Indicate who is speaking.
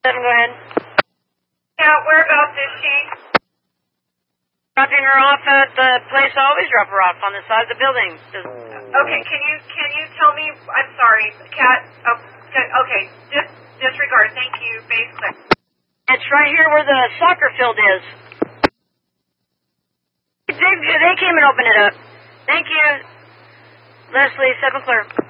Speaker 1: Go ahead.
Speaker 2: Yeah, whereabouts is she?
Speaker 1: Dropping her off at the place I always drop her off, on the side of the building.
Speaker 2: Okay, can you tell me, I'm sorry, Kat, okay, disregard, thank you, base clear.
Speaker 1: It's right here where the soccer field is. They came and opened it up. Thank you. Leslie, 7 clear.